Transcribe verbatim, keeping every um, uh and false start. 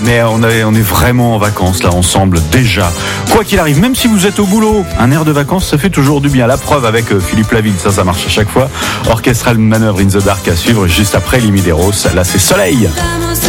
Mais on est, on est vraiment en vacances là ensemble déjà. Quoi qu'il arrive, même si vous êtes au boulot, un air de vacances ça fait toujours du bien. La preuve avec Philippe Laville, ça ça marche à chaque fois. Orchestral Manœuvre in the Dark à suivre juste après Limideros. Là c'est Soleil.